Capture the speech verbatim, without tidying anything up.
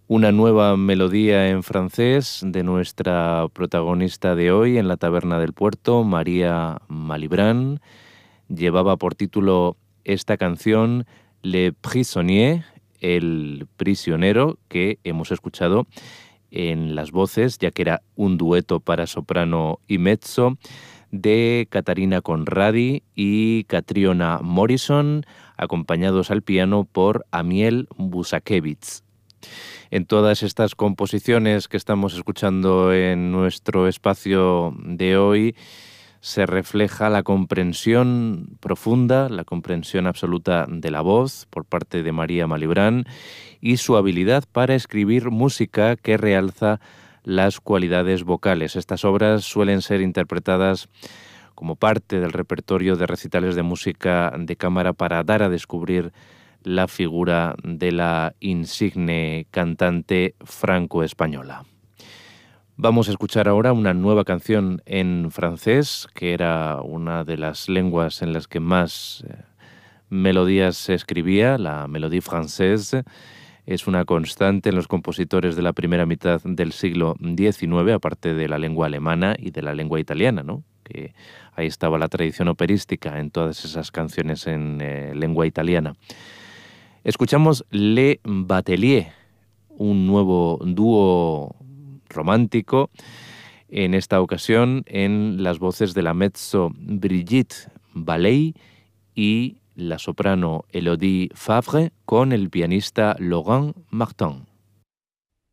Una nueva melodía en francés de nuestra protagonista de hoy en la Taberna del Puerto, María Malibran. Llevaba por título esta canción Le Prisonnier, el prisionero, que hemos escuchado en las voces, ya que era un dueto para soprano y mezzo, de Catarina Conradi y Catriona Morrison, acompañados al piano por Amiel Busakevitz. En todas estas composiciones que estamos escuchando en nuestro espacio de hoy se refleja la comprensión profunda, la comprensión absoluta de la voz por parte de María Malibran y su habilidad para escribir música que realza las cualidades vocales. Estas obras suelen ser interpretadas como parte del repertorio de recitales de música de cámara para dar a descubrir la figura de la insigne cantante franco-española. Vamos a escuchar ahora una nueva canción en francés, que era una de las lenguas en las que más eh, melodías se escribía, la mélodie française. Es una constante en los compositores de la primera mitad del siglo diecinueve, aparte de la lengua alemana y de la lengua italiana, ¿no? Que ahí estaba la tradición operística en todas esas canciones en eh, lengua italiana. Escuchamos Le Batelier, un nuevo dúo romántico, en esta ocasión en las voces de la mezzo Brigitte Balley y la soprano Elodie Favre con el pianista Laurent Martin.